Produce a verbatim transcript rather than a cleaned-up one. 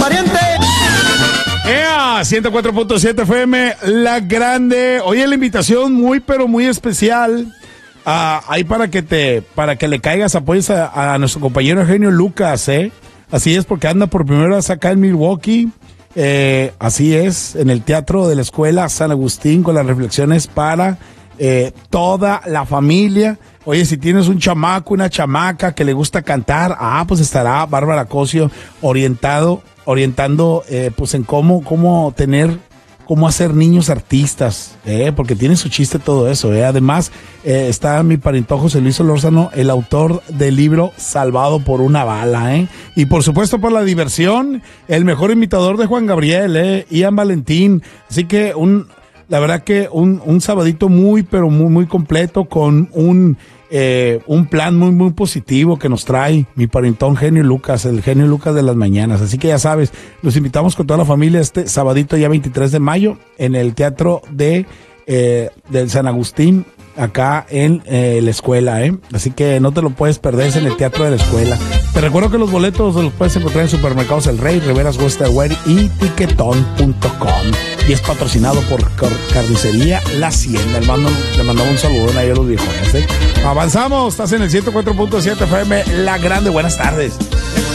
¡Pariente! ¡Ea! ciento cuatro punto siete F M, La Grande. Oye, la invitación muy, pero muy especial. Uh, ahí para que te, para que le caigas, apoyes a, a nuestro compañero Eugenio Lucas, ¿eh? Así es, porque anda por primera vez acá en Milwaukee. Eh, así es, en el Teatro de la Escuela San Agustín, con las reflexiones para eh, toda la familia. Oye, si tienes un chamaco, una chamaca que le gusta cantar, ah, pues estará Bárbara Cosio orientado, orientando, eh, pues en cómo, cómo tener, cómo hacer niños artistas, eh, porque tiene su chiste todo eso, eh. Además, eh, está mi pariento José Luis Solórzano, el autor del libro Salvado por una bala, eh. Y por supuesto, por la diversión, el mejor imitador de Juan Gabriel, eh, Ian Valentín. Así que un, la verdad que un, un sabadito muy, pero muy, muy completo, con un, eh, un plan muy, muy positivo que nos trae mi parientón Genio Lucas, el Genio Lucas de las mañanas. Así que ya sabes, los invitamos con toda la familia este sabadito ya veintitrés de mayo en el Teatro de, eh, del San Agustín, acá en eh, la escuela, ¿eh? Así que no te lo puedes perder, es en el Teatro de la Escuela. Te recuerdo que los boletos los puedes encontrar en Supermercados El Rey, Riveras Westerwear y Tiquetón punto com. Y es patrocinado por Carnicería La Hacienda. Le, mando, le mandamos un saludo a ellos los viejones, ¿eh? Avanzamos, estás en el ciento cuatro punto siete F M, La Grande. Buenas tardes.